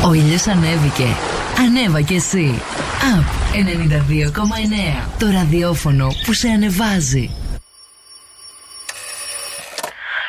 Ο ήλιος ανέβηκε. Ανέβα κι εσύ. Up 92,9. Το ραδιόφωνο που σε ανεβάζει.